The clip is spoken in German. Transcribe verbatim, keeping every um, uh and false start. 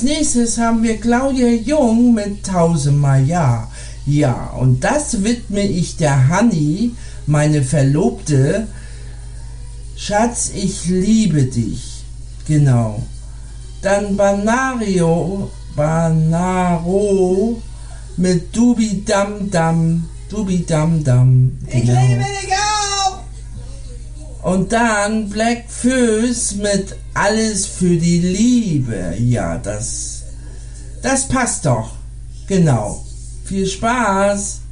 als nächstes haben wir Claudia Jung mit Tausendmal Ja. Ja, und das widme ich der Hanni, meine Verlobte. Schatz, ich liebe dich. Genau. Dann Banario, Banaro mit Dubi Dam Dam, Dubi Dam Dam. Genau. Ich liebe dich auch! Und dann Black Föß mit Alles für die Liebe. Ja, das, das passt doch. Genau. Viel Spaß!